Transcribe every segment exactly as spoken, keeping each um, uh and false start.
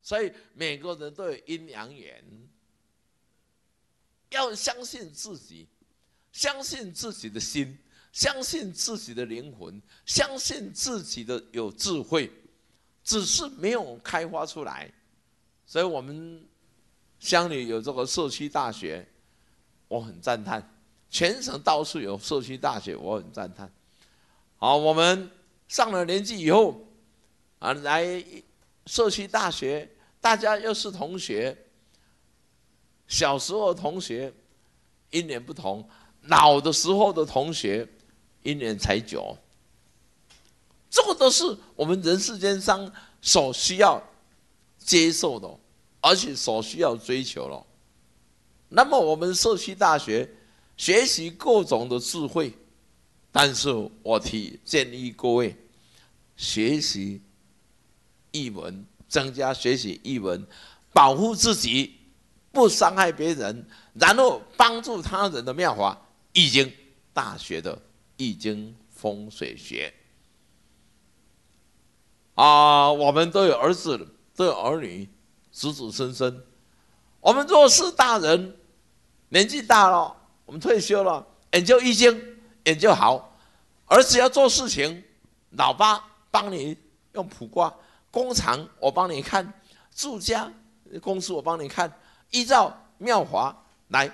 所以每个人都有阴阳眼，要相信自己，相信自己的心，相信自己的灵魂，相信自己的有智慧，只是没有开发出来。所以我们乡里有这个社区大学，我很赞叹。全省到处有社区大学，我很赞叹。好，我们上了年纪以后啊，来社区大学，大家又是同学，小时候的同学一年不同，老的时候的同学一年才久。这个都是我们人世间上所需要接受的，而且所需要追求的。那么我们社区大学学习各种的智慧，但是我提建议各位学习译文，增加学习译文，保护自己，不伤害别人，然后帮助他人的妙法。易经大学的易经风水学啊，我们都有儿子，都有儿女，子子孙孙。我们若是大人，年纪大了，我们退休了，研究易经，研究好。儿子要做事情，老爸帮你用卜卦，工厂我帮你看，住家公司我帮你看，依照妙法来，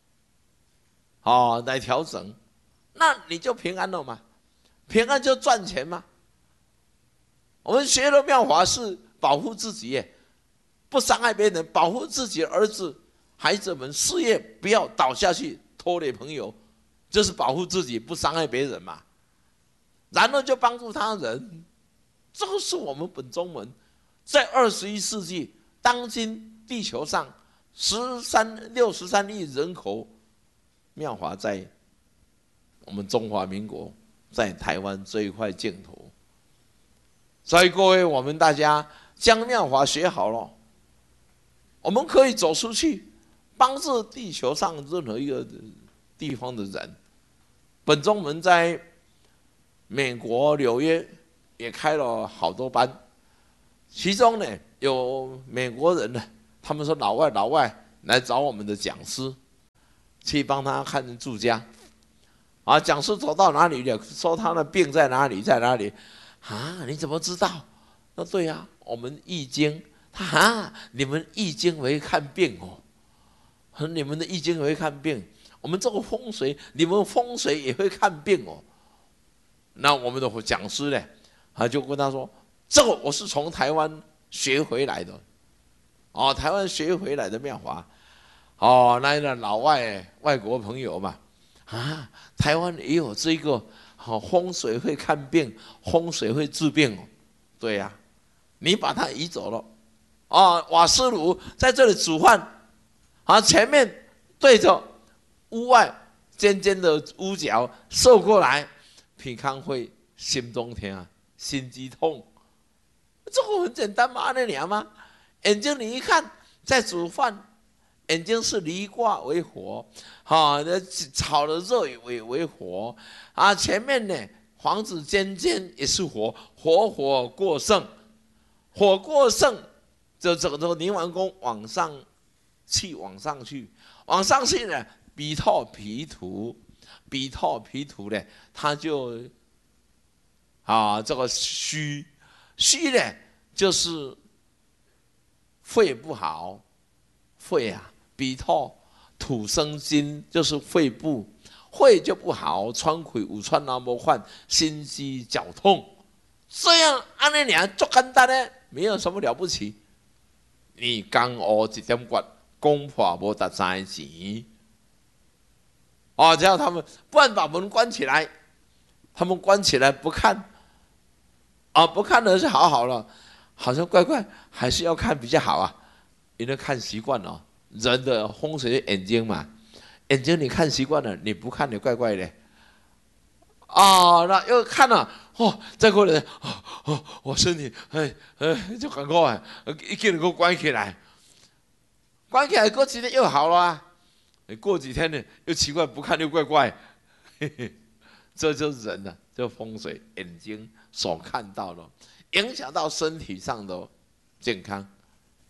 哦，来调整，那你就平安了嘛，平安就赚钱嘛。我们学的妙法是保护自己耶，不伤害别人，保护自己的儿子、孩子们事业不要倒下去，拖累朋友，就是保护自己，不伤害别人嘛。然后就帮助他人，这个是我们本宗门在二十一世纪，当今地球上十三六十三亿人口，妙法在我们中华民国，在台湾这一块净土。所以各位，我们大家将妙法学好了，我们可以走出去，帮助地球上任何一个地方的人。本宗门在美国纽约也开了好多班，其中呢有美国人呢，他们说老外老外来找我们的讲师，去帮他看住家。啊，讲师走到哪里了，说他的病在哪里在哪里。啊，你怎么知道？那对呀、啊，我们易经，他啊，你们易经会看病哦，你们的易经会看病，我们这个风水，你们风水也会看病哦。那我们的讲师呢，他就跟他说，这个我是从台湾学回来的，哦，台湾学回来的妙法，哦，那个老外外国朋友嘛，啊，台湾也有这个。好，风水会看病，风水会治病哦。对呀、啊，你把它移走了，啊，瓦斯炉在这里煮饭，啊，前面对着屋外尖尖的屋角射过来，平康会心中疼，心肌痛，这个很简单嘛，按那娘吗？眼睛你一看在煮饭，眼睛是离卦为火，哈、啊，炒的肉为为火。啊，前面呢，房子尖尖也是火，火火过盛，火过盛，就这个这个泥丸宫往上去，往上去，往上去呢，比透皮土，比透皮土呢，它就啊这个虚，虚呢就是肺不好，肺啊，比透土生金，就是肺部。肺就不好，川溃、五川那么患，心肌绞痛，这样按那俩做简单呢，没有什么了不起。你刚学一点骨，功破无达三钱。哦，只要他们不然把门关起来，他们关起来不看，啊，不看的是好好了，好像怪怪，还是要看比较好啊，因为看习惯了，人的风水眼睛嘛。眼睛你看习惯了，你不看你怪怪的。啊，那又看了，哦，再过来，哦哦，我身体，哎哎，就赶快，一给你给我关起来，关起来过几天又好了啊。过几天呢，又奇怪，不看又怪怪，嘿嘿，这就是人的，这风水眼睛所看到的，影响到身体上的健康。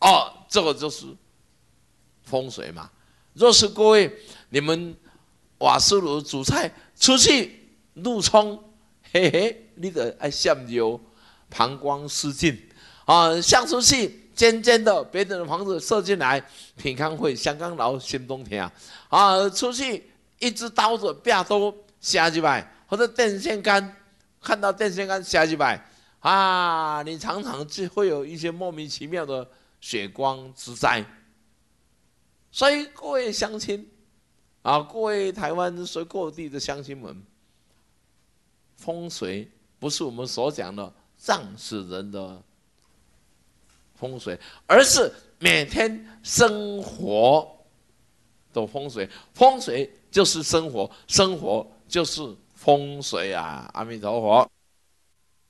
哦，这个就是风水嘛。若是各位你们瓦斯炉煮菜出去路冲，嘿嘿，你得爱向右，膀胱失禁啊，向出去尖尖的，别人的房子射进来，平康会香港佬心中疼啊，出去一只刀子啪都下几百，或者电线杆看到电线杆下几百啊，你常常就会有一些莫名其妙的血光之灾。所以各位乡亲啊，各位台湾所各地的乡亲们，风水不是我们所讲的葬死人的风水，而是每天生活的风水。风水就是生活，生活就是风水啊！阿弥陀佛。